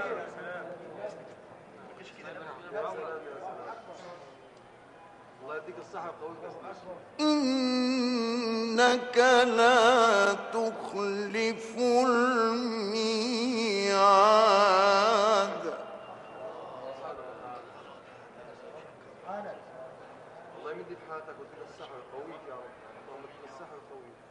إنك لا تخلف الميعاد. الله يمد في حياتك وتديك الصحة القوية يا رب، اللهم اديك الصحة القوية.